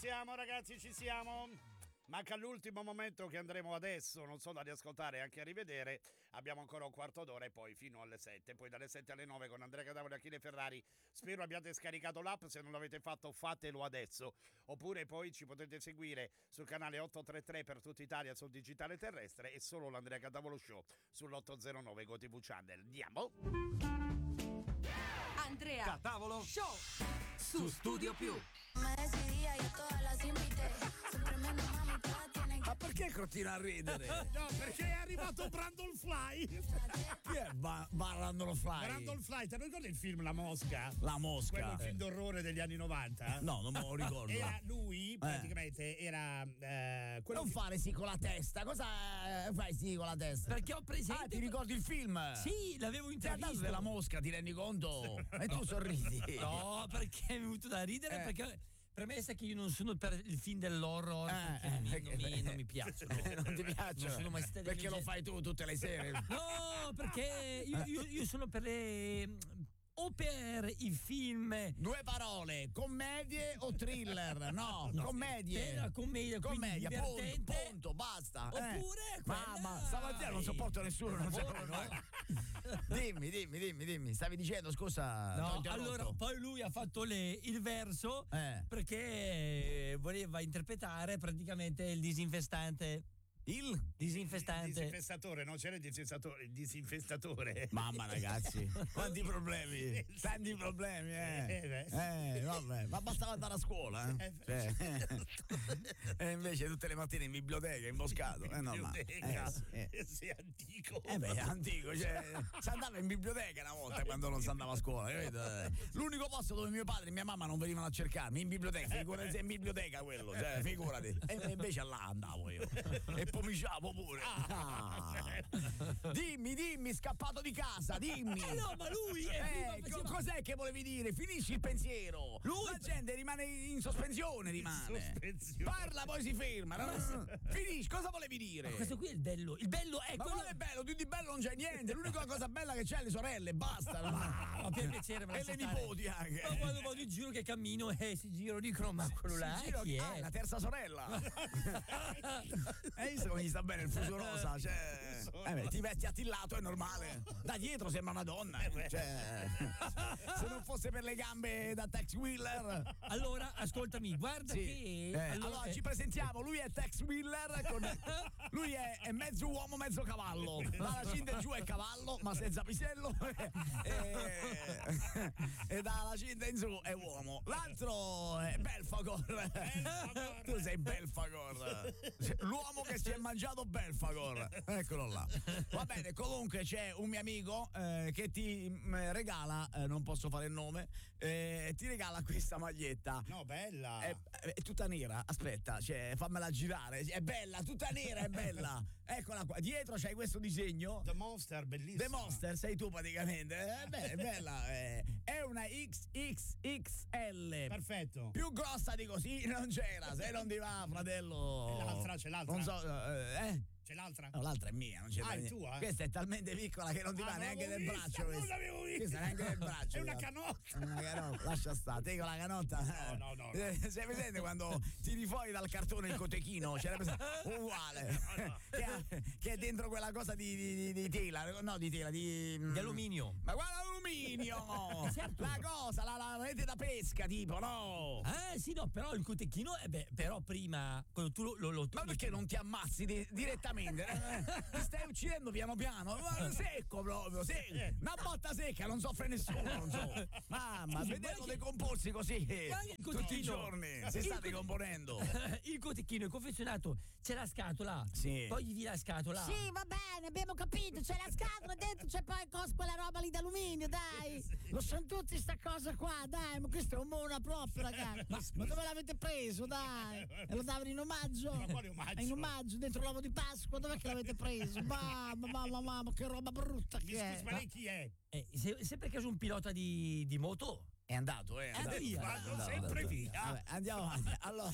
siamo ragazzi, ci siamo. Manca l'ultimo momento che andremo adesso, non solo a riascoltare e anche a rivedere. Abbiamo ancora un quarto d'ora e poi fino alle 7. Poi dalle 7 alle 9 con Andrea Cadavere e Achille Ferrari. Spero abbiate scaricato l'app, se non l'avete fatto fatelo adesso. Oppure poi ci potete seguire sul canale 833 per tutta Italia sul digitale terrestre e solo l'Andrea Cadavolo Show sull'809 GoTV Channel. Andiamo! Andrea Cadavolo Show su Studio Più. Me decidía y todas las invité. Siempre me mami, todas tienen Ma perché continua a ridere? No, perché è arrivato Brandon Fly. Chi è Brandon Fly? Brandon Fly, te lo ricordi il film La Mosca? La Mosca. Quello film d'orrore degli anni 90? No, non me lo ricordo. Era lui, praticamente, era quello Non fare sì con la testa. Cosa fai sì con la testa? Perché ho presente. Ah, ti ricordi il film? Sì, l'avevo Ti ha dato intravisto. della Mosca, ti rendi conto? E tu sorridi. No, perché mi è venuto da ridere perché premessa che io non sono per il film dell'horror perché non mi piacciono. Non ti piacciono? Non sono mai stato Perché lo fai tu tutte le sere? No, perché io sono per le o per i film. Due parole, commedie o thriller? No, commedie. Per la commedia, Commedia, divertente. punto, basta. Oppure quella. Ma stamattina non sopporto nessuno. Non so Dimmi, stavi dicendo, scusa. t'ho No, interrotto. allora poi lui ha fatto il verso perché voleva interpretare praticamente il disinfestante. Il disinfestatore, no? C'era il disinfestatore. Mamma ragazzi, quanti problemi, tanti problemi, vabbè, ma bastava andare a scuola, Cioè, e invece tutte le mattine in biblioteca, imboscato, Sei antico. Antico, cioè, si andava in biblioteca una volta quando non si andava a scuola, capito? L'unico posto dove mio padre e mia mamma non venivano a cercarmi, in biblioteca, figurati, in biblioteca quello, cioè, figurati. E invece là andavo io. E pomiciavo pure. Dimmi, scappato di casa, dimmi. No, ma lui cos'è che volevi dire? Finisci il pensiero. La gente rimane in sospensione, Parla, poi si ferma. Finisci, cosa volevi dire? Ma questo qui è il bello. Il bello è Ma quello. quale è bello? Di bello non c'è niente. L'unica cosa bella che c'è è le sorelle, basta. Ma per piacere, me la E sa le stare. nipoti anche. Ma quando vado in giro che cammino e si giro dicono ma quello là chi è? La terza sorella. Hai visto come gli sta bene il fuso rosa? Cioè, ti vesti attillato, è normale. Da dietro sembra una donna. Cioè, se non fosse per le gambe da Tex Wheeler. Allora, ascoltami, guarda che. Allora ci presentiamo, lui è Tex Wheeler. Lui è mezzo uomo, mezzo cavallo. Dalla cinta in giù è cavallo, ma senza pisello. E dalla cinta in su è uomo. L'altro è Belfagor. Tu sei Belfagor. L'uomo che si è mangiato Belfagor, eccolo là. Va bene, comunque c'è un mio amico che ti regala, non posso fare il nome, ti regala questa maglietta. No, bella. È tutta nera, aspetta, cioè, fammela girare. È bella, tutta nera, è bella. Eccola qua, dietro c'hai questo disegno. The Monster, bellissima. The Monster, sei tu praticamente. È bella. È una XXXL. Perfetto. Più grossa di così non c'era, se non ti va, fratello. C'è l'altra. Non so, C'è l'altra? No, l'altra è mia, non c'è è tua? Questa è talmente piccola che non ti va neanche del braccio. Non l'avevo vista. Questa neanche del braccio. È una canotta. Una canotta, lascia stare. Te con la canotta. No. Sei presente quando tiri fuori dal cartone il cotechino? Uguale. Che è dentro quella cosa di tela. No, di tela, di alluminio. Ma guarda alluminio! Certo. La cosa, la rete da pesca, tipo, no? Sì, no, però il cotechino, però prima, quando tu lo Ma perché non ti ammazzi direttamente? Ti stai uccidendo piano piano, secco proprio, una botta secca, non soffre nessuno, non so. Mamma, vederlo decomporsi così tutti i giorni, si sta decomponendo. Il cotechino, il confezionato, c'è la scatola. Sì. Togli via la scatola. Sì, va bene, abbiamo capito, c'è la scatola, dentro c'è poi quella roba lì d'alluminio, dai. Lo sanno tutti sta cosa qua, dai, ma questo è un mona proprio, ragazzi. Ma dove l'avete preso, dai? E lo davano in omaggio? Ma quale omaggio? In omaggio, dentro l'uovo di Pasqua, dov'è che l'avete preso? Mamma, che roba brutta che è. Scusa, ma lei chi è? Se per caso un pilota di moto? È andato, Vado sempre via. Vabbè, andiamo avanti. Allora,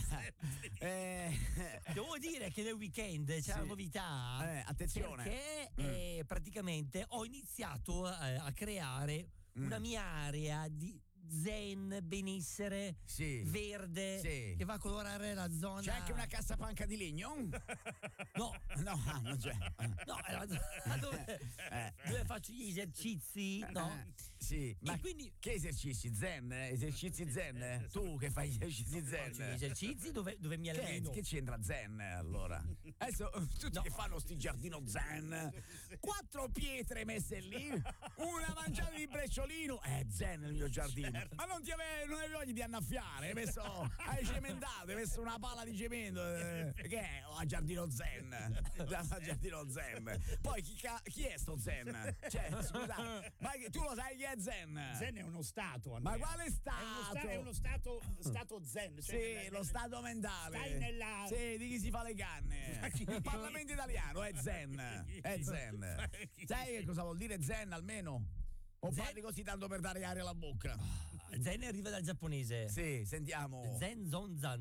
devo dire che nel weekend c'è una novità. Attenzione. Perché praticamente ho iniziato a creare una mia area zen, benessere, verde, che va a colorare la zona. C'è anche una cassapanca di legno? No, non c'è. No, dove faccio gli esercizi, no? Sì, ma quindi che esercizi? Zen? Esercizi zen? Tu che fai gli esercizi zen? Gli esercizi dove mi alleno. Che c'entra zen allora? Adesso tutti che fanno sti giardino zen, 4 pietre messe lì, una mangiata di brecciolino, è zen il mio giardino. Ma non avevi voglia di annaffiare, hai cementato, hai messo una pala di cemento, che è? A giardino zen. A giardino zen. Poi chi è sto zen? Cioè, scusa, ma tu lo sai chi è zen? Zen è uno stato, Andrea. Ma quale stato? È uno stato zen. Cioè sì, lo stato mentale. Stai nella... Sì, di chi si fa le canne. Il Parlamento italiano è zen. È zen. Sai che cosa vuol dire zen almeno? O parli così tanto per dare aria alla bocca? Zen arriva dal giapponese. Sì, sentiamo. Zen zon zan.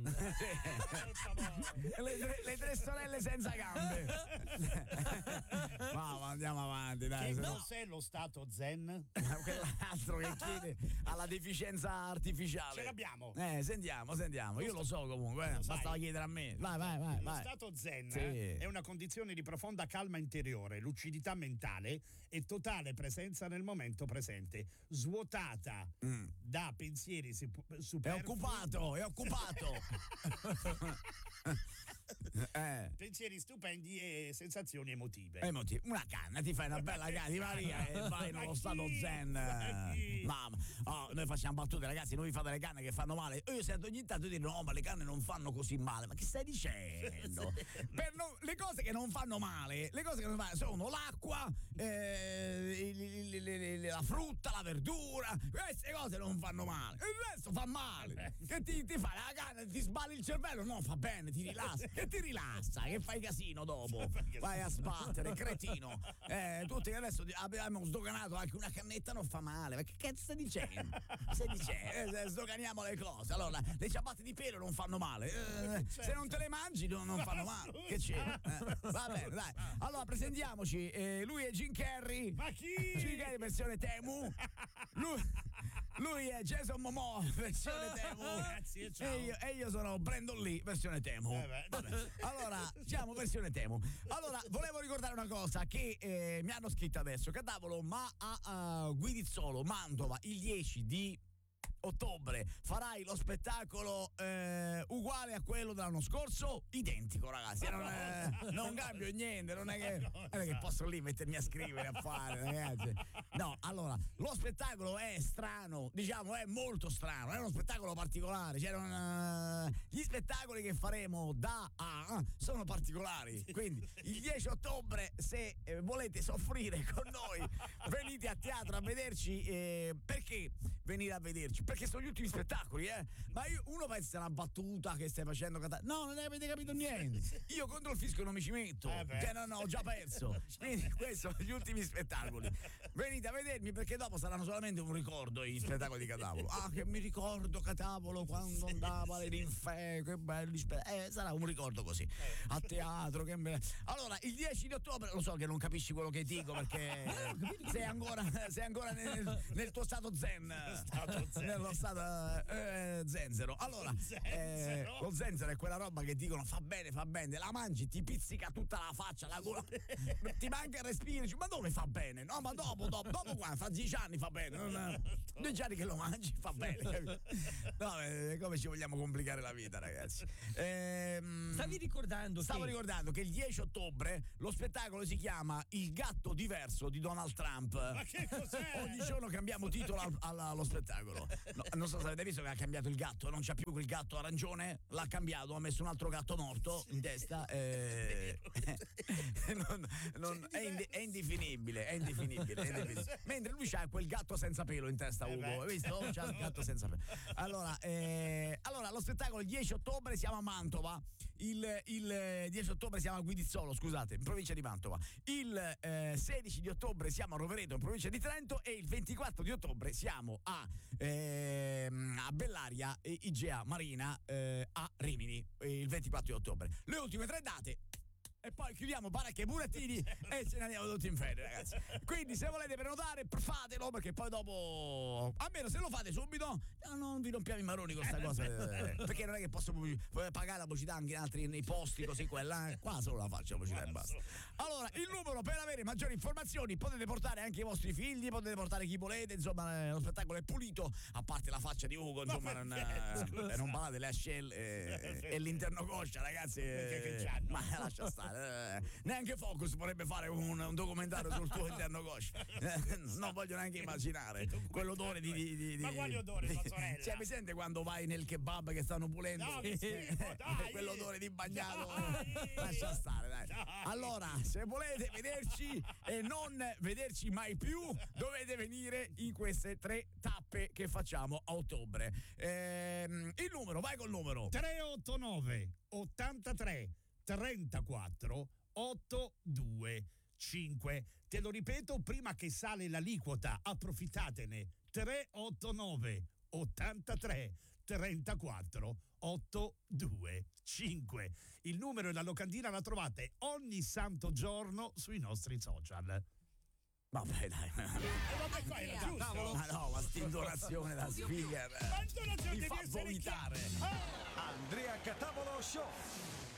le 3 sorelle senza gambe. Ma andiamo avanti, dai. Che cos'è lo stato zen? Quell'altro che chiede alla deficienza artificiale. Ce l'abbiamo. Sentiamo. Io lo so comunque, basta chiedere a me. Vai. Lo stato zen è una condizione di profonda calma interiore, lucidità mentale e totale presenza nel momento presente, svuotata da pensieri superflui. È occupato. Pensieri stupendi e sensazioni emotive. Una canna, ti fai una bella canna di Maria e vai nello stato zen. Mamma, noi facciamo battute, ragazzi, non vi fate le canne che fanno male. Io sento ogni tanto dire no, ma le canne non fanno così male. Ma che stai dicendo? Le cose che non fanno male, sono l'acqua, la frutta, la verdura. Queste cose non fanno male. Il resto fa male. Che ti fai la canna, ti sbagli il cervello? No, fa bene, ti rilassa. Che ti rilassa, che fai casino dopo. Vai a sbattere, cretino. Tutti che adesso abbiamo sdoganato anche una cannetta, non fa male. Ma che cazzo stai dicendo? Sdoganiamo le cose. Allora, le ciabatte di pelo non fanno male. Se non te le mangi non fanno male. Che c'è? Va bene, dai. Allora, presentiamoci. Lui è Jim Carrey. Ma chi? Jim Carrey versione Temu. Lui è Jason Momoa versione Temu. Grazie, ciao. E io sono Brandon Lee versione Temu. Allora, siamo versione Temu. Allora, volevo ricordare una cosa che mi hanno scritto adesso. Cadavolo, ma a Guidizzolo, Mantova, il 10 di ottobre farai lo spettacolo uguale a quello dell'anno scorso? Identico, ragazzi. Non cambio niente, non è che posso lì mettermi a scrivere, a fare, ragazzi. No, allora, lo spettacolo è strano, diciamo, è molto strano, è uno spettacolo particolare. Gli spettacoli che faremo da A sono particolari. Quindi il 10 ottobre, se volete soffrire con noi, venite a teatro a vederci. Perché venire a vederci? Perché sono gli ultimi spettacoli, ma uno pensa una battuta che stai facendo no, non avete capito niente. Io contro il fisco non mi ci metto, che ho già perso. Quindi questi sono gli ultimi spettacoli. Venite a vedermi, perché dopo saranno solamente un ricordo gli spettacoli di Catavolo. Che mi ricordo Catavolo quando andava alle ninfe, che belli sarà un ricordo così a teatro, che bello. Allora, il 10 di ottobre, lo so che non capisci quello che dico, perché sei ancora nel tuo stato zen. Nello stato zenzero. Allora, lo zenzero è quella roba che dicono fa bene, la mangi, ti pizzica tutta la faccia, la gola, ti manca il respiro, ma dove fa bene? No, ma dopo qua, fra 10 anni fa bene, 10 anni che lo mangi fa bene. No, come ci vogliamo complicare la vita, ragazzi. Stavo ricordando che il 10 ottobre lo spettacolo si chiama Il gatto diverso di Donald Trump. Ma che cos'è? Ogni giorno cambiamo titolo allo spettacolo. No, non so se avete visto che ha cambiato il gatto, non c'è più quel gatto arancione, l'ha cambiato, ha messo un altro gatto morto in testa. È indefinibile. Mentre lui c'ha quel gatto senza pelo in testa, Ugo. Hai visto? C'ha il gatto senza pelo. Allora, lo spettacolo il 10 ottobre siamo a Mantova. Il 10 ottobre siamo a Guidizzolo, scusate, in provincia di Mantova. Il 16 di ottobre siamo a Rovereto, in provincia di Trento, e il 24 di ottobre siamo a Bellaria, Igea Marina, a Rimini, il 24 di ottobre. Le ultime 3 date e poi chiudiamo Baracca Burattini e ce ne andiamo tutti in ferie, ragazzi. Quindi se volete prenotare fatelo, perché poi dopo, almeno se lo fate subito, non vi rompiamo i maroni con sta cosa, perché non è che posso pagare la pubblicità anche in altri, nei posti così quella, qua solo la faccio la pubblicità e basta. Allora, il numero per avere maggiori informazioni, potete portare anche i vostri figli, potete portare chi volete, insomma lo spettacolo è pulito, a parte la faccia di Ugo, insomma non ballate le ascelle e l'interno coscia, ragazzi, ma lascia stare, neanche Focus vorrebbe fare un documentario sul tuo interno coscia, non voglio neanche immaginare quell'odore di ma quali odori, tua sorella? Cioè, mi sente quando vai nel kebab che stanno pulendo? No, che schifo, dai! Quell'odore di bagnato, Dai! lascia stare, dai. Dai! Allora, se volete vederci e non vederci mai più, dovete venire in queste 3 tappe che facciamo a ottobre. Il numero, vai col numero 389 83 34 825. Te lo ripeto prima che sale l'aliquota, approfittatene. 389 83 34 825. Il numero e la locandina la trovate ogni santo giorno sui nostri social. Vabbè, dai. Vabbè, qua era giusto. Ma no, ma st'intonazione da speaker Ma intonazione mi devi fa essere vomitare. Andrea Catavolo Show.